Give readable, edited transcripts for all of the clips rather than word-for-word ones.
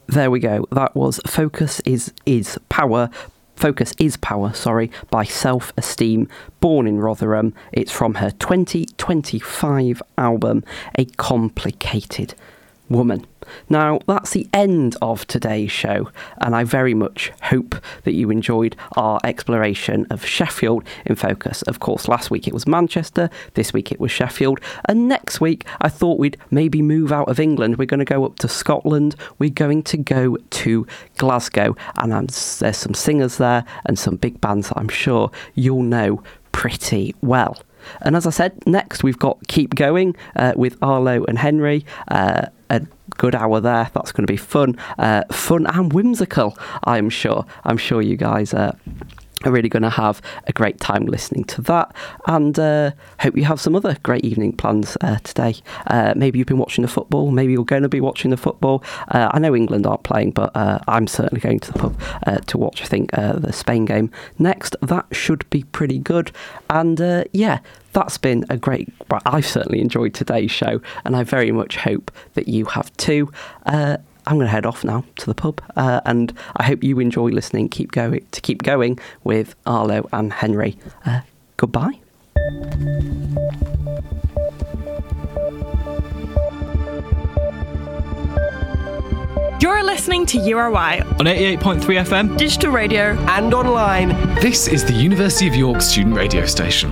There we go. That was Focus is Power. Focus is Power, by Self-Esteem, born in Rotherham. It's from her 2025 album, A Complicated Woman. Now, that's the end of today's show, and I very much hope that you enjoyed our exploration of Sheffield in focus. Of course, last week it was Manchester, this week it was Sheffield, and next week I thought we'd maybe move out of England. We're going to go up to Scotland, we're going to go to Glasgow, and there's some singers there and some big bands that I'm sure you'll know pretty well. And as I said, next we've got Keep Going with Arlo and Henry. A good hour there. That's going to be fun and whimsical, I'm sure. I'm sure you guys are really going to have a great time listening to that, and hope you have some other great evening plans today. Maybe you've been watching the football, maybe you're going to be watching the football. I know England aren't playing, but I'm certainly going to the pub to watch, I think, the Spain game next. That should be pretty good, and that's been a great... Well, I've certainly enjoyed today's show, and I very much hope that you have too. I'm going to head off now to the pub, and I hope you enjoy listening. Keep going with Arlo and Henry. Goodbye. You're listening to URY on 88.3 FM, digital radio, and online. This is the University of York student radio station.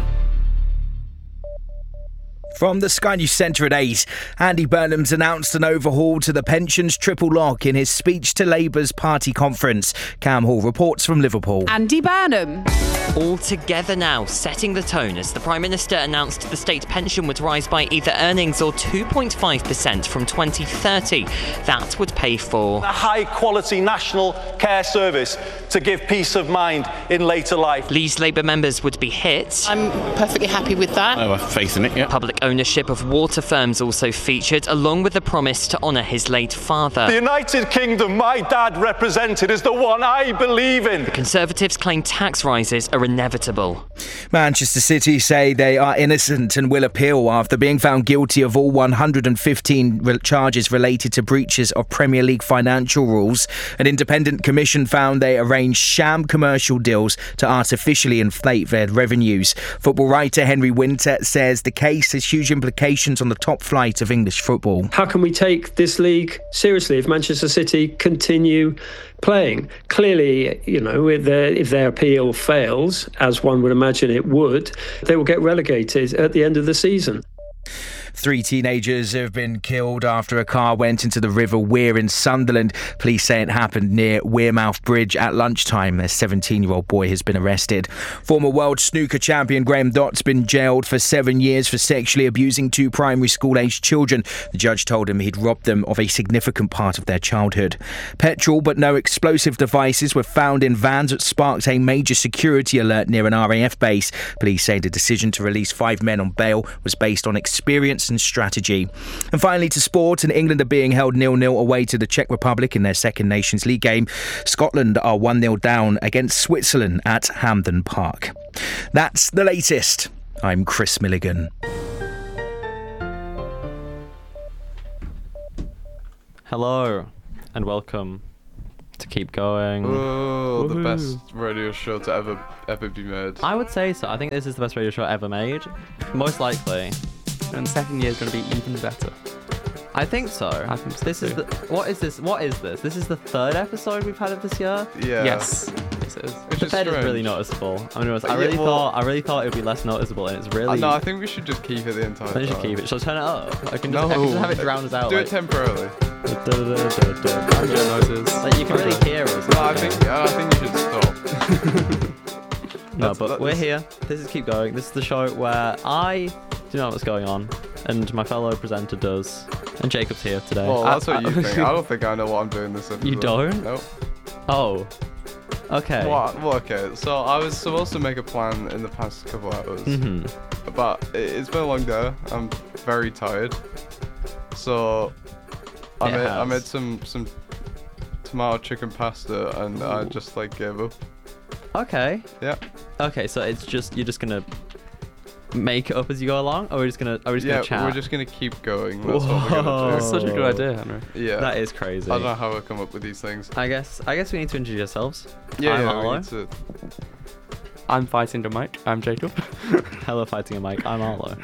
From the Sky News Centre at 8, Andy Burnham's announced an overhaul to the pensions triple lock in his speech to Labour's party conference. Cam Hall reports from Liverpool. Andy Burnham. All together now, setting the tone as the Prime Minister announced the state pension would rise by either earnings or 2.5% from 2030. That would pay for a high-quality national care service to give peace of mind in later life. Leeds Labour members would be hit. I'm perfectly happy with that. I have faith in it, yeah. Public ownership of water firms also featured, along with the promise to honour his late father. The United Kingdom my dad represented is the one I believe in. The Conservatives claim tax rises are inevitable. Manchester City say they are innocent and will appeal after being found guilty of all 115 charges related to breaches of Premier League financial rules. An independent commission found they arranged sham commercial deals to artificially inflate their revenues. Football writer Henry Winter says the case has huge implications on the top flight of English football. How can we take this league seriously if Manchester City continue playing? Clearly, if their appeal fails, as one would imagine it would, they will get relegated at the end of the season. 3 teenagers have been killed after a car went into the River Wear in Sunderland. Police say it happened near Wearmouth Bridge at lunchtime. A 17-year-old boy has been arrested. Former world snooker champion Graham Dott's been jailed for 7 years for sexually abusing 2 primary school-aged children. The judge told him he'd robbed them of a significant part of their childhood. Petrol but no explosive devices were found in vans that sparked a major security alert near an RAF base. Police say the decision to release 5 men on bail was based on experience and strategy. And finally to sport, and England are being held 0-0 away to the Czech Republic in their second Nations League game. Scotland are 1-0 down against Switzerland at Hampden Park. That's the latest. I'm Chris Milligan. Hello and welcome to Keep Going. Oh, the best radio show to ever be made. I would say so. I think this is the best radio show ever made. Most likely. And the second year is going to be even better. I think so. I think so. This is what is this? What is this? This is the 3rd episode we've had of this year. Yeah. Yes. This is. The bed is really noticeable. I mean, I really thought it would be less noticeable, and it's really. No, I think we should just keep it the entire time. I should keep it. Shall I turn it up? I can just have it drown us out. Do it temporarily. Noises. Like you can really hear us. No, I think you should stop. No, but we're here. This is Keep Going. This is the show where I do know what's going on, and my fellow presenter does. And Jacob's here today. Well, that's what you think. I don't think I know what I'm doing this episode. You don't? Nope. Oh. Okay. What? Well, okay. So I was supposed to make a plan in the past couple hours, but it's been a long day. I'm very tired. So I made some tomato chicken pasta, and I just gave up. Okay. Yeah. Okay, so you're just gonna make it up as you go along, or are we just gonna chat? we're just gonna keep going. That's what we're gonna do. That's such a good idea, Henry. Yeah, that is crazy. I don't know how I come up with these things. I guess we need to introduce ourselves. Yeah, I'm we Arlo. need to. I'm fighting the mic. I'm Jacob. Hello, fighting a mic. I'm Arlo.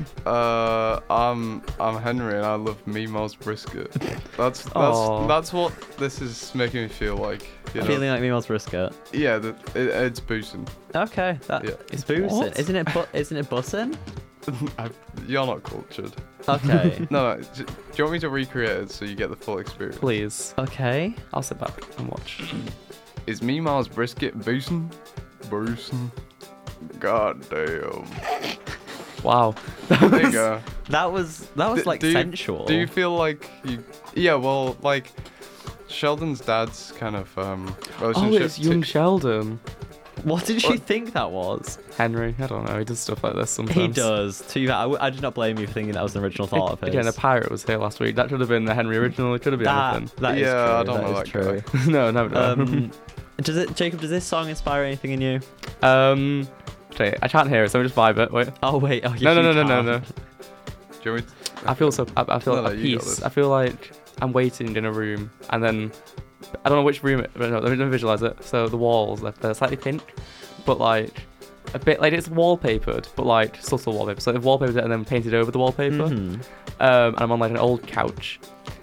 I'm Henry, and I love Meemaw's brisket. That's what this is making me feel like. You know? Feeling like Meemaw's brisket. Yeah, it's boosting. Okay, it's boosting. What? Isn't it bussin'? You're not cultured. Okay. No. Do you want me to recreate it so you get the full experience? Please. Okay. I'll sit back and watch. Is Meemaw's brisket boosting? Boosting. God damn. Wow. There you go. That was like sensual. Do you feel like you? Yeah. Well, like Sheldon's dad's kind of relationship. Oh, it's young Sheldon. What did you think that was? Henry, I don't know. He does stuff like this sometimes. He does. I do not blame you for thinking that was an original thought of his. Again, a pirate was here last week. That should have been the Henry original. It could have been anything. That is true. I don't know that true. guy. No. Jacob, does this song inspire anything in you? Okay, I can't hear it, so just vibe it. Wait. Oh wait. Oh, Do No. you want me I feel I feel No, at you got peace. this. I feel like I'm waiting in a room, and then I don't know which room. But no, let me visualize it. So the walls, they're slightly pink, but like a bit like it's wallpapered, but like subtle wallpaper. So they've wallpapered it and then painted over the wallpaper. And I'm on like an old couch.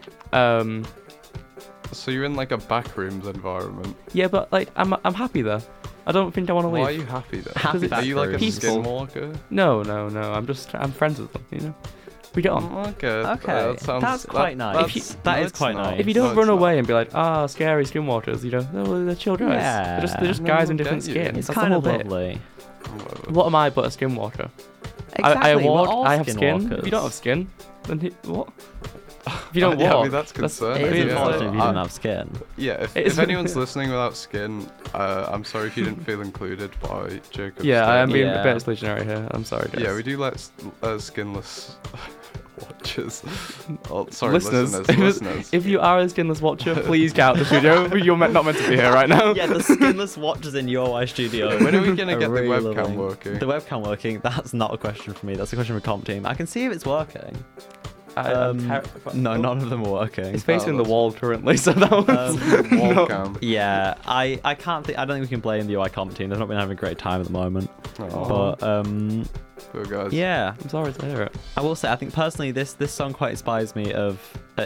So you're in like a backrooms environment. Yeah, but like I'm happy there. I don't think I want to leave. Why are you happy there? Happy Are you like a backrooms. skinwalker? No. I'm friends with them. You know, we get on. Okay. That's quite nice. That is quite nice. If you don't run away and be like, scary skinwalkers, you know, they're chill guys. Yeah. They're just guys in get different you. skins. It's That's kind the of whole bit. lovely. What am I but a skinwalker? Exactly. we're all I have skin. skinwalkers. If you don't have skin, then what? If you don't Yeah, I walk, mean, that's concerning. It is Yeah. unfortunate if you didn't have skin. Yeah, if anyone's listening without skin, I'm sorry if you didn't feel included by Jacob. Yeah, I am being Yeah. a bit exclusionary here. I'm sorry, guys. Yeah, we do let skinless watchers. Oh, sorry, listeners. listeners. If you are a skinless watcher, please get out the studio. You're not meant to be here right now. Yeah, the skinless watchers in UOI studio. When are we gonna get really the webcam loving. working? The webcam working? That's not a question for me. That's a question for comp team. I can see if it's working. No, none of them are working. It's facing the wall currently, so that was wall cam. Yeah, I don't think we can blame the UI comp team. They've not been having a great time at the moment. Oh. But Poor guys. yeah, I'm sorry to hear it. I will say I think personally this song quite inspires me of.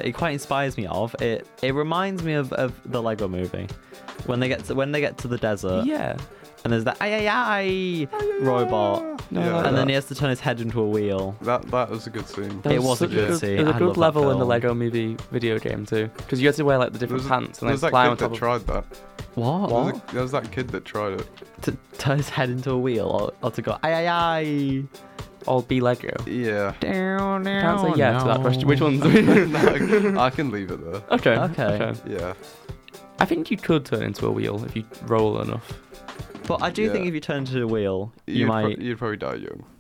It reminds me of the Lego Movie when they get to the desert. Yeah. And there's that ay robot, Yeah, and then he has to turn his head into a wheel. That was a good scene. It was a good scene. There was I a good love that level in the film. Lego Movie video game too, because you had to wear like the different pants and There's then that fly kid on top that of. tried that. What? There was that kid that tried it. To turn his head into a wheel, or to go ay. Or be Lego. Yeah. Down, Can't say yes to that question. Which one's? No, I can leave it there. Okay. Yeah. I think you could turn into a wheel if you roll enough. But I do think if you turn into a wheel, you You'd might. you'd probably die young.